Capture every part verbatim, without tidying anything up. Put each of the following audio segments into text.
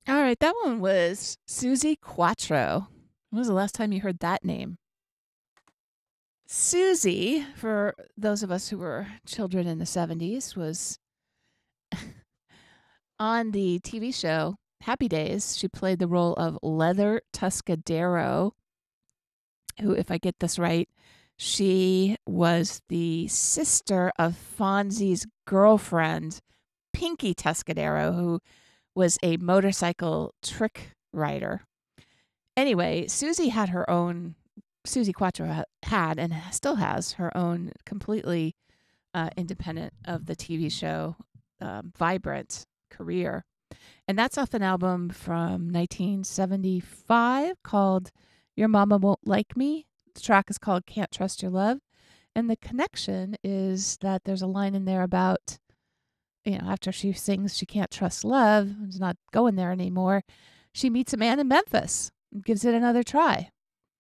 All right, that one was Susie Quattro. When was the last time you heard that name? Susie, for those of us who were children in the seventies, was on the T V show Happy Days. She played the role of Leather Tuscadero, who, if I get this right, she was the sister of Fonzie's girlfriend, Pinky Tuscadero, who was a motorcycle trick rider. Anyway, Susie had her own, Susie Quattro had and still has her own completely uh, independent of the T V show, um, vibrant career. And that's off an album from nineteen seventy-five called Your Mama Won't Like Me. The track is called Can't Trust Your Love. And the connection is that there's a line in there about, you know, after she sings She Can't Trust Love, it's not going there anymore, she meets a man in Memphis and gives it another try.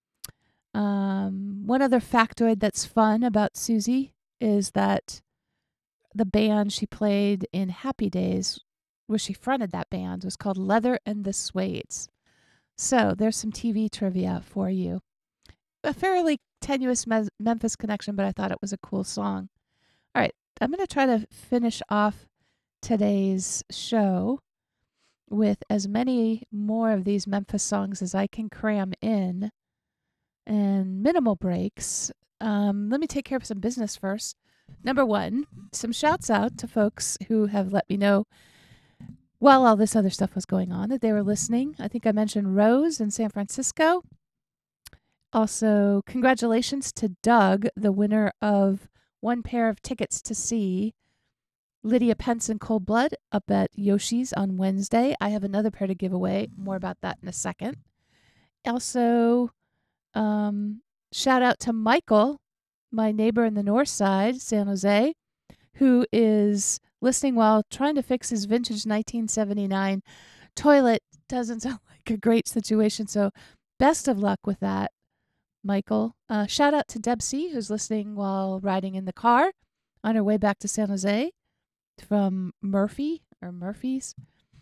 Um, one other factoid that's fun about Susie is that the band she played in Happy Days, where she fronted that band, was called Leather and the Suedes. So there's some T V trivia for you. A fairly tenuous Me- Memphis connection, but I thought it was a cool song. All right, I'm going to try to finish off today's show with as many more of these Memphis songs as I can cram in and minimal breaks. Um, let me take care of some business first. Number one, some shouts out to folks who have let me know while all this other stuff was going on that they were listening. I think I mentioned Rose in San Francisco. Also, congratulations to Doug, the winner of one pair of tickets to see Lydia Pence in Cold Blood up at Yoshi's on Wednesday. I have another pair to give away. More about that in a second. Also, um, shout out to Michael, my neighbor in the north side, San Jose, who is listening while trying to fix his vintage nineteen seventy-nine toilet. Doesn't sound like a great situation, so best of luck with that, Michael. Uh, shout out to Deb C, who's listening while riding in the car on her way back to San Jose from Murphy or Murphy's.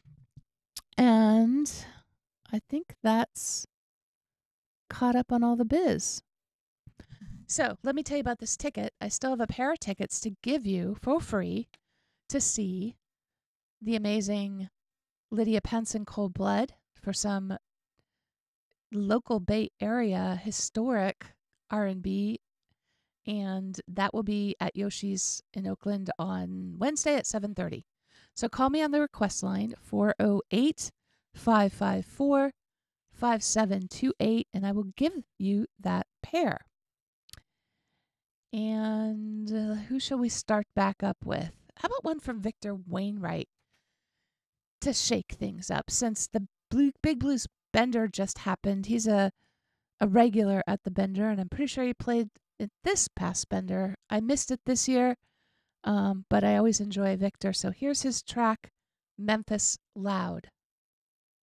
And I think that's caught up on all the biz. So let me tell you about this ticket. I still have a pair of tickets to give you for free to see the amazing Lydia Pence in Cold Blood for some local Bay Area historic R and B, and that will be at Yoshi's in Oakland on Wednesday at seven thirty. So call me on the request line, four oh eight, five five four, five seven two eight, and I will give you that pair. And uh, who shall we start back up with? How about one from Victor Wainwright to shake things up, since the Blue, Big Blues Bender just happened. He's a, a regular at the Bender, and I'm pretty sure he played at this past Bender. I missed it this year, um, but I always enjoy Victor. So here's his track, Memphis Loud.